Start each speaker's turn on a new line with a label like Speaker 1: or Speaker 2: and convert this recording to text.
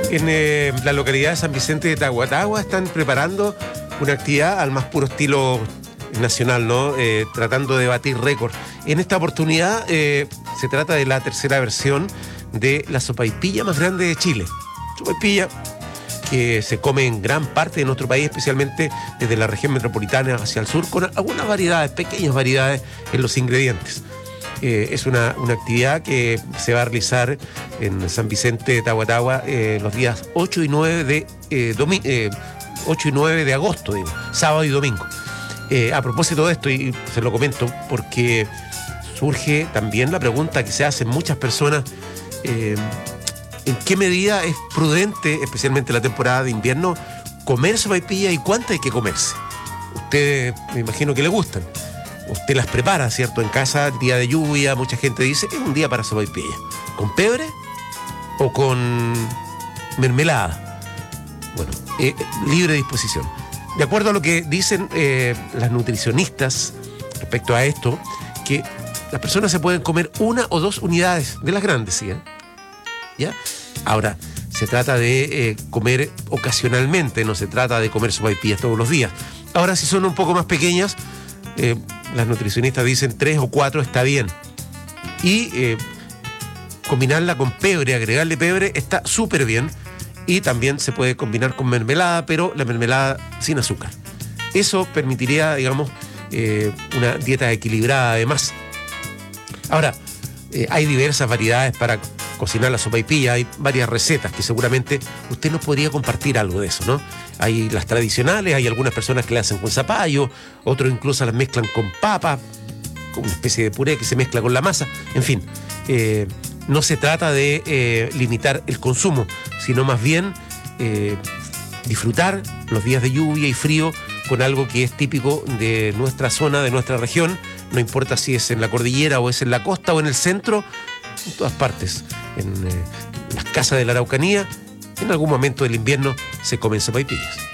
Speaker 1: En la localidad de San Vicente de Tahuatahua están preparando una actividad al más puro estilo nacional, ¿no? Tratando de batir récord. En esta oportunidad se trata de la tercera versión de la sopaipilla más grande de Chile. Sopaipilla que se come en gran parte de nuestro país, especialmente desde la región metropolitana hacia el sur, con algunas variedades, pequeñas variedades en los ingredientes. Es una actividad que se va a realizar en San Vicente de Tahuatahua los días 8 y 9 de agosto, digo, sábado y domingo. A propósito de esto, y se lo comento, porque surge también la pregunta que se hacen muchas personas, ¿en qué medida es prudente, especialmente en la temporada de invierno, comer sopaipilla y cuánta hay que comerse? Ustedes me imagino que le gustan. Usted las prepara, ¿cierto? En casa, día de lluvia, mucha gente dice, es un día para sopaipilla. ¿Con pebre o con mermelada? Bueno, libre disposición. De acuerdo a lo que dicen las nutricionistas respecto a esto, que las personas se pueden comer 1 o 2 unidades de las grandes, ¿sí? ¿Ya? Ahora, se trata de comer ocasionalmente, no se trata de comer sopaipillas todos los días. Ahora, si son un poco más pequeñas, las nutricionistas dicen 3 o 4 está bien. Y combinarla con pebre, agregarle pebre, está súper bien. Y también se puede combinar con mermelada, pero la mermelada sin azúcar. Eso permitiría, digamos, una dieta equilibrada además. Ahora, hay diversas variedades para cocinar la sopaipilla, hay varias recetas que seguramente usted nos podría compartir algo de eso, ¿no? Hay las tradicionales, hay algunas personas que la hacen con zapallo, otros incluso las mezclan con papa, con una especie de puré que se mezcla con la masa. En fin, no se trata de limitar el consumo, sino más bien disfrutar los días de lluvia y frío con algo que es típico de nuestra zona, de nuestra región, no importa si es en la cordillera o es en la costa o en el centro, en todas partes, en las casas de la Araucanía, en algún momento del invierno se comen sopaipillas.